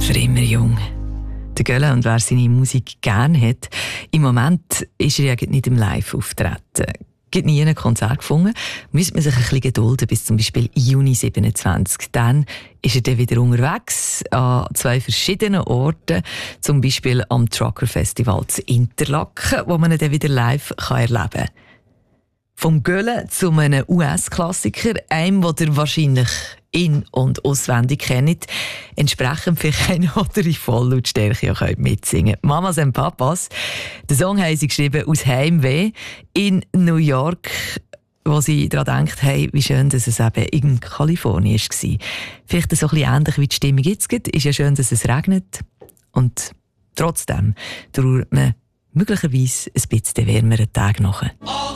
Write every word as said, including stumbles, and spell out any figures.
für immer jung. Der Gölle, und wer seine Musik gerne hat, im Moment ist er ja nicht im Live-Auftreten. Gibt nie ein Konzert gefunden, müsste man sich ein bisschen gedulden bis zum Beispiel Juni siebenundzwanzig. Dann ist er dann wieder unterwegs an zwei verschiedenen Orten, zum Beispiel am Trucker Festival zu Interlaken, wo man ihn dann wieder live erleben kann. Vom Gölle zu einem U S-Klassiker, einem, den ihr wahrscheinlich in- und auswendig kennt, entsprechend vielleicht eine oder in Volllautstärke auch mitsingen könnt. «Mamas and Papas». Den Song haben sie geschrieben aus Heimweh in New York, wo sie daran gedacht haben, wie schön, dass es eben in Kalifornien war. Vielleicht so ein bisschen ähnlich wie die Stimmung jetzt geht. Ist ja schön, dass es regnet. Und trotzdem trauert man möglicherweise ein bisschen wärmeren Tag nachher.